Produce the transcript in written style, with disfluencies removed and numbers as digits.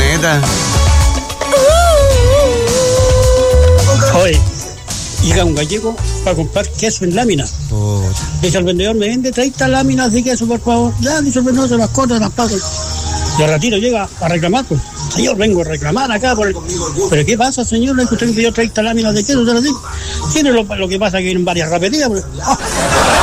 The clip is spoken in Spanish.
meta. Oye, llega un gallego para comprar queso en lámina. Dice el vendedor, me vende 30 láminas de queso, por favor. Ya, dice el vendedor, se las corta, las paso. Y al ratito llega a reclamar, pues. Señor, vengo a reclamar acá por el... ¿Pero qué pasa, señor? ¿No es que usted me pidió 30 láminas de queso? Sí, lo que pasa es que vienen varias repetidas. Pues.